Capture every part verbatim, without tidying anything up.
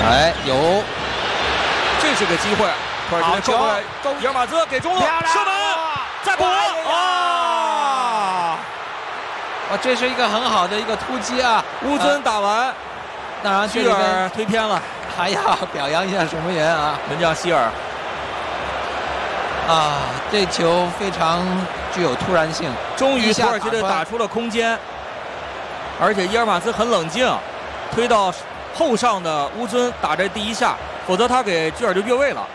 哎，有， 这是个机会。土耳其扣过来，伊尔马兹给中路射门，再补啊！ 哇，这是一个很好的一个突击啊！ 乌尊打完， 当然希尔推偏了， 还要表扬一下守门员啊， 门将希尔。 啊，这球非常具有突然性， 终于土耳其队打出了空间，而且伊尔马兹很冷静，推到后上的乌尊打这第一下，否则他给居尔就越位了。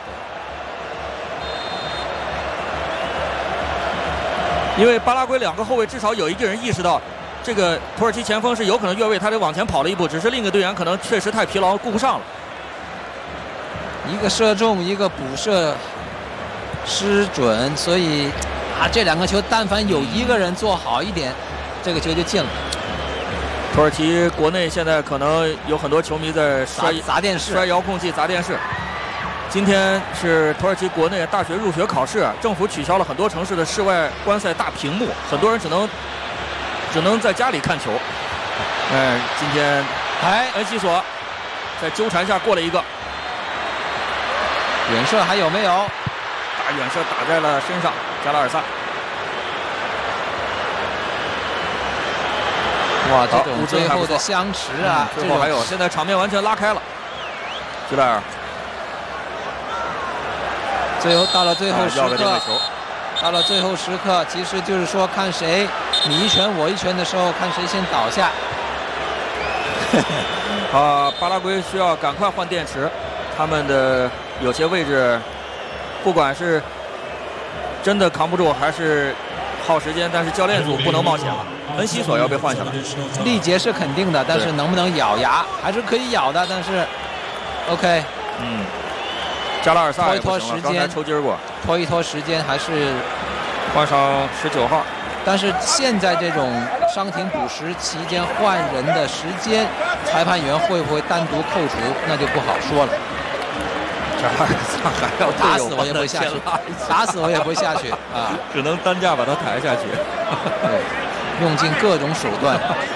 因为巴拉圭两个后卫至少有一个人意识到，这个土耳其前锋是有可能越位，他得往前跑了一步，只是另一个队员可能确实太疲劳，顾不上了。 一个射中，一个补射失准，所以啊，这两个球但凡有一个人做好一点，这个球就进了。 土耳其国内现在可能有很多球迷在摔砸电视、 摔遥控器、砸电视。今天是土耳其国内大学入学考试，政府取消了很多城市的室外观赛大屏幕，很多人只能只能在家里看球。哎，今天哎， 恩西索在纠缠下过了一个远射，还有没有？ 大远射打在了身上，加拉尔萨。 哇，这种最后的相持啊， 最后还有，现在场面完全拉开了。吉莱尔。 最后到了最后时刻， 球到了最后时刻，其实就是说看谁你一拳我一拳的时候，看谁先倒下。 啊，巴拉圭需要赶快换电池，他们的有些位置，不管是真的扛不住还是耗时间，但是教练组不能冒险了。恩西索要被换下来， 力竭是肯定的，但是能不能咬牙还是可以咬的，但是 OK， 嗯。加拉尔萨拖一拖时间， 抽筋过， 拖一拖时间还是换上十九号。 但是现在这种伤停补时期间换人的时间，裁判员会不会单独扣除，那就不好说了。 加拉尔萨还要打死我也不会下去，打死我也不会下去啊， 只能担架把他抬下去。 对，用尽各种手段。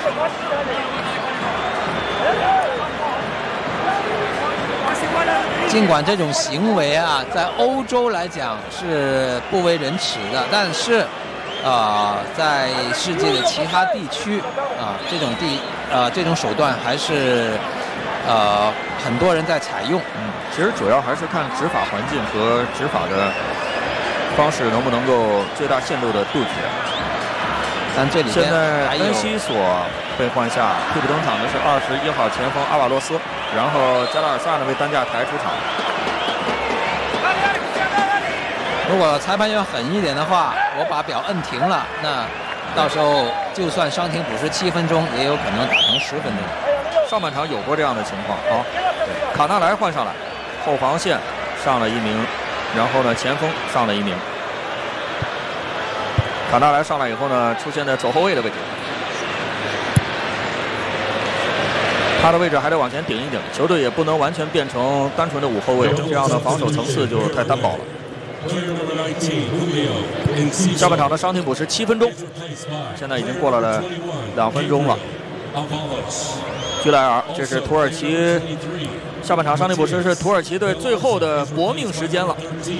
尽管这种行为啊，在欧洲来讲是不为人耻的，但是，啊、呃，在世界的其他地区啊、呃，这种地啊、呃，这种手段还是呃很多人在采用。 嗯，其实主要还是看执法环境和执法的方式能不能够最大限度的杜绝。 但这里现在恩西索被换下，替补登场的是二十一号前锋阿瓦洛斯，然后加拉尔萨呢被担架抬出场。 如果裁判员狠一点的话，我把表摁停了，那到时候就算伤停补时七分钟，也有可能打成十分钟。 上半场有过这样的情况啊，卡纳莱换上来，后防线上了一名，然后呢前锋上了一名。卡纳莱上来以后呢，出现在左后卫的位置，他的位置还得往前顶一顶，球队也不能完全变成单纯的五后卫，这样的防守层次就太单薄了。下半场的伤停补时七分钟，现在已经过了了两分钟了。居莱尔，这是土耳其下半场伤停补时是土耳其队最后的搏命时间了。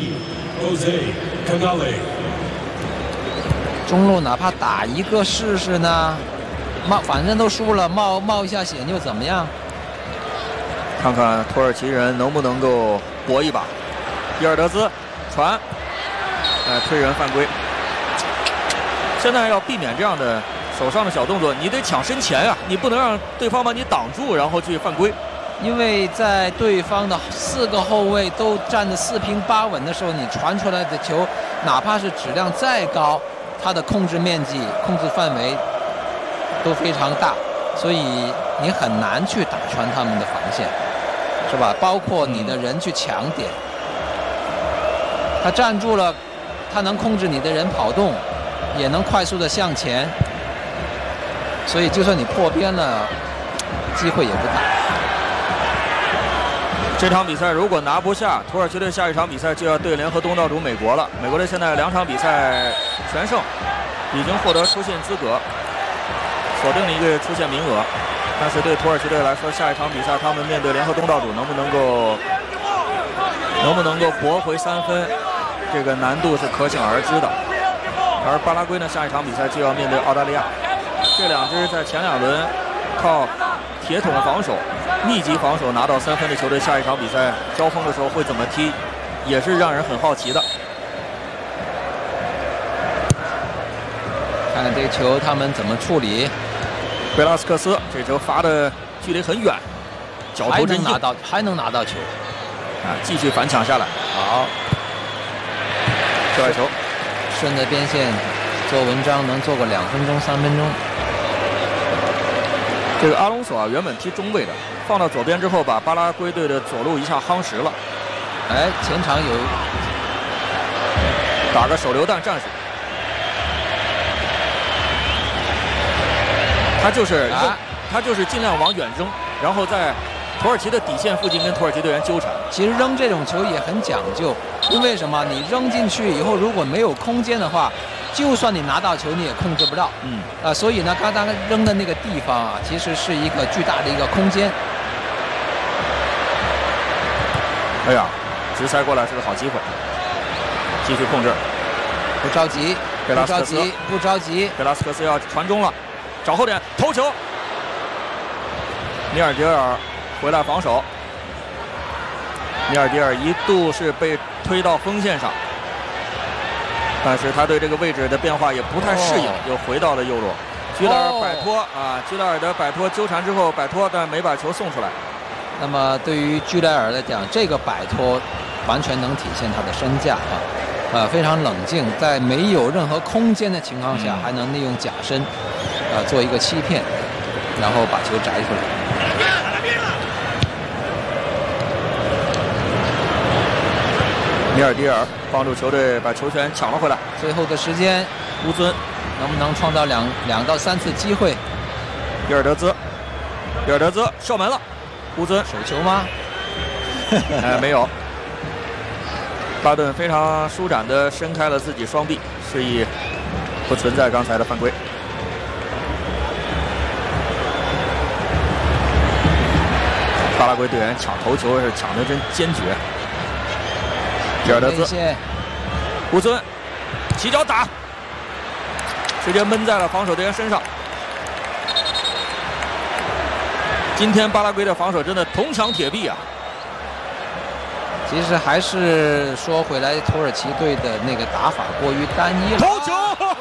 中路哪怕打一个试试呢？冒反正都输了，冒冒一下险又怎么样？ 看看土耳其人能不能够搏一把。伊尔德兹传，哎，推人犯规。现在要避免这样的手上的小动作，你得抢身前啊，你不能让对方把你挡住，然后去犯规。 因为在对方的四个后卫都站得四平八稳的时候，你传出来的球，哪怕是质量再高，它的控制面积、控制范围都非常大，所以你很难去打穿他们的防线，是吧？包括你的人去抢点，他站住了，他能控制你的人跑动，也能快速的向前，所以就算你破边了，机会也不大。 这场比赛如果拿不下，土耳其队下一场比赛就要对联合东道主美国了。美国队现在两场比赛全胜，已经获得出线资格，锁定了一个出线名额。 但是对土耳其队来说，下一场比赛他们面对联合东道主，能不能够能不能够搏回三分，这个难度是可想而知的。而巴拉圭呢，下一场比赛就要面对澳大利亚，这两支在前两轮靠铁桶防守、密集防守拿到三分的球队，下一场比赛交锋的时候会怎么踢，也是让人很好奇的。 看看这个球他们怎么处理。 贝拉斯克斯这球罚的距离很远，脚头真硬， 拿到还能拿到球啊！继续反抢下来， 好， 这外球顺着边线做文章，能做个两分钟、三分钟。 这个阿隆索啊，原本踢中卫的，放到左边之后，把巴拉圭队的左路一下夯实了。 哎，前场有打个手榴弹战术。他就是扔，啊、他就是尽量往远扔，然后在土耳其的底线附近跟土耳其队员纠缠。 其实扔这种球也很讲究，因为什么？你扔进去以后，如果没有空间的话，就算你拿到球，你也控制不到。嗯。啊、呃，所以呢，刚刚扔的那个地方啊，其实是一个巨大的一个空间。 哎呀，直塞过来是个好机会，继续控制， 不着急，不着急，不着急。 贝拉斯克斯要传中了。找后点头球，米尔迪尔回来防守。米尔迪尔一度是被推到锋线上，但是他对这个位置的变化也不太适应，哦、又回到了右路。居莱尔摆脱、哦、啊，居莱尔的摆脱纠缠之后摆脱，但没把球送出来。 那么对于居莱尔来讲，这个摆脱完全能体现他的身价啊。呃，非常冷静，在没有任何空间的情况下，还能利用假身，呃，做一个欺骗，然后把球摘出来。米尔迪尔帮助球队把球权抢了回来。 最后的时间，乌尊能不能创造两两到三次机会？ 比尔德兹，比尔德兹射门了，乌尊手球吗？ 哎，没有。巴顿非常舒展地伸开了自己双臂，示意不存在刚才的犯规。巴拉圭队员抢头球是抢得真坚决。比尔德兹，乌尊起脚打，直接闷在了防守队员身上。今天巴拉圭的防守真的铜墙铁壁啊！ 其实还是说回来，土耳其队的那个打法过于单一了。 头球！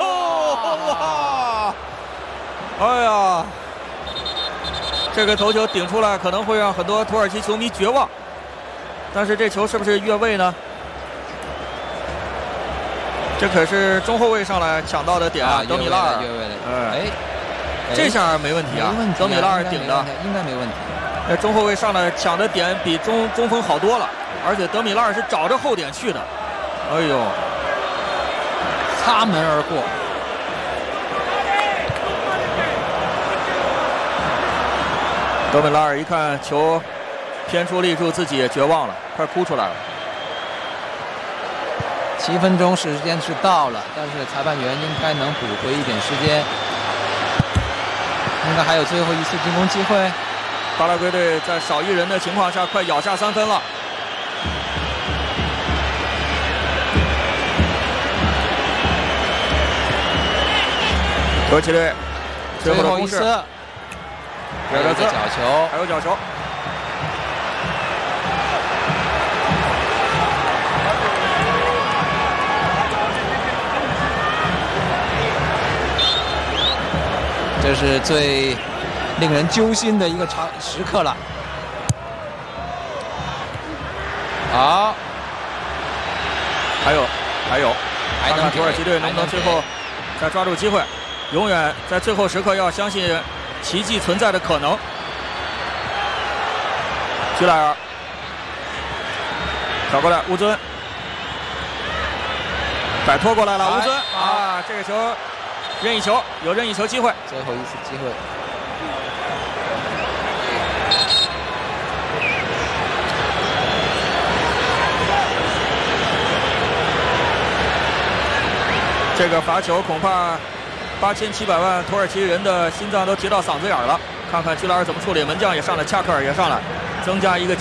哇！哎呀，这个头球顶出来可能会让很多土耳其球迷绝望，但是这球是不是越位呢？这可是中后卫上来抢到的点啊，德米拉尔。 越位了， 哎，这下没问题啊，德米拉尔顶的， 应该没问题。 那中后卫上来抢的点比中中锋好多了。而且德米拉尔是找着后点去的，哎呦， 擦门而过。 德米拉尔一看球偏出立柱，自己也绝望了，快哭出来了。 七分钟时间是到了，但是裁判员应该能补回一点时间，应该还有最后一次进攻机会。 巴拉圭队在少一人的情况下，快咬下三分了。土耳其队最后的攻势， 还有个角球， 还有角球。 这是最令人揪心的一个场时刻了。好， 还有，还有， 还能土耳其队能不能最后再抓住机会？永远在最后时刻要相信奇迹存在的可能。居莱尔找过来，乌尊摆脱过来了，乌尊啊，这个球任意球，有任意球机会， 最后一次机会。 这个罚球恐怕八千七百万土耳其人的心脏都提到嗓子眼了， 看看居拉尔怎么处理，门将也上来，恰克尔也上来，增加一个。